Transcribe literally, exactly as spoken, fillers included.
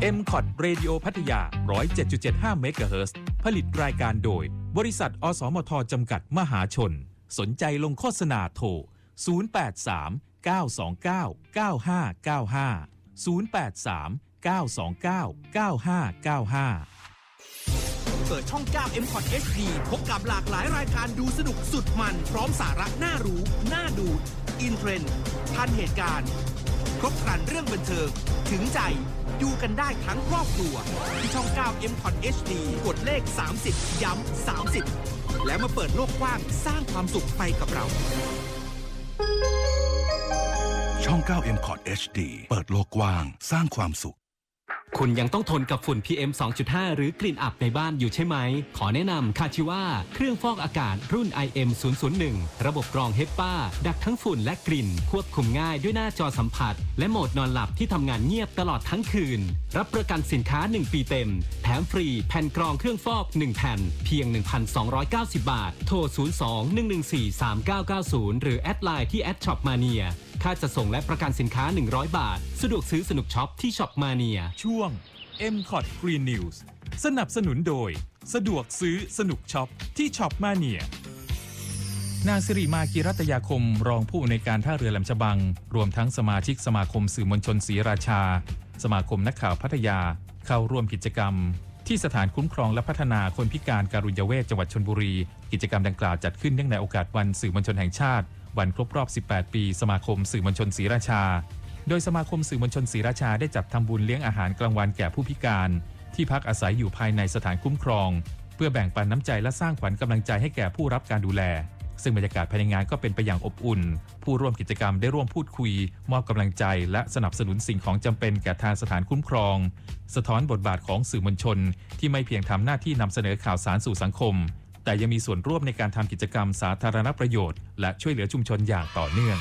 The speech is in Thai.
เอ็ม คอท Radio พัทยา หนึ่งร้อยเจ็ดจุดเจ็ดห้า เมกะเฮิรตซ์ ผลิตรายการโดยบริษัทอสมทจำกัดมหาชนสนใจลงโฆษณาโทรศูนย์ แปด สาม เก้า สอง เก้า เก้า ห้า เก้า ห้า ศูนย์ แปด สาม เก้า สอง เก้า เก้า ห้า เก้า ห้าเปิดช่อง เก้า เอ็ม คอท เอช ดี พบกับหลากหลายรายการดูสนุกสุดมันพร้อมสาระน่ารู้น่าดูอินเทรนด์ทันเหตุการณ์ครบครันเรื่องบันเทิงถึงใจดูกันได้ทั้งครอบครัวที่ช่อง เก้า เอ็ม คอท เอช ดี กดเลขสามสิบย้ำสามสิบแล้วมาเปิดโลกกว้างสร้างความสุขไปกับเราช่อง เก้า เอ็ม คอท เอช ดี เปิดโลกกว้างสร้างความสุขคุณยังต้องทนกับฝุ่น พี เอ็ม สองจุดห้า หรือกลิ่นอับในบ้านอยู่ใช่ไหมขอแนะนำคาชิว่าเครื่องฟอกอากาศรุ่น ไอ เอ็ม ศูนย์ ศูนย์ หนึ่ง ระบบกรองเฮปป้าดักทั้งฝุ่นและกลิ่นควบคุมง่ายด้วยหน้าจอสัมผัสและโหมดนอนหลับที่ทำงานเงียบตลอดทั้งคืนรับประกันสินค้าหนึ่งปีเต็มแถมฟรีแผ่นกรองเครื่องฟอกหนึ่งแผ่นเพียง หนึ่งพันสองร้อยเก้าสิบ บาทโทรศูนย์ สอง หนึ่ง หนึ่ง สี่ สาม เก้า เก้า ศูนย์หรือแอดไลน์ที่ แอท ช็อปมาเนีย ค่าจัดส่งและประกันสินค้าหนึ่งร้อยบาทสะดวกซื้อสนุกช็อปที่ช็อปมาเนียช่วง เอ็ม คอท Green News สนับสนุนโดยสะดวกซื้อสนุกช็อปที่ช็อปมาเนียนางสิริมากีรัตยาคมรองผู้อำนวยการท่าเรือแหลมฉบังรวมทั้งสมาชิกสมาคมสื่อมวลชนศรีราชาสมาคมนักข่าวพัทยาเข้าร่วมกิจกรรมที่สถานคุ้มครองและพัฒนาคนพิการการุญยเวชจังหวัดชลบุรีกิจกรรมดังกล่าวจัดขึ้นเนื่องในโอกาสวันสื่อมวลชนแห่งชาติวันครบรอบสิบแปดปีสมาคมสื่อมวลชนศรีราชาโดยสมาคมสื่อมวลชนศรีราชาได้จัดทำบุญเลี้ยงอาหารกลางวันแก่ผู้พิการที่พักอาศัยอยู่ภายในสถานคุ้มครองเพื่อแบ่งปันน้ำใจและสร้างขวัญกำลังใจให้แก่ผู้รับการดูแลซึ่งบรรยากาศภายในงานก็เป็นไปอย่างอบอุ่นผู้ร่วมกิจกรรมได้ร่วมพูดคุยมอบกำลังใจและสนับสนุนสิ่งของจำเป็นแก่ทางสถานคุ้มครองสะท้อนบทบาทของสื่อมวลชนที่ไม่เพียงทำหน้าที่นำเสนอข่าวสารสู่สังคมแต่ยังมีส่วนร่วมในการทำกิจกรรมสาธารณประโยชน์และช่วยเหลือชุมชนอย่างต่อเนื่อง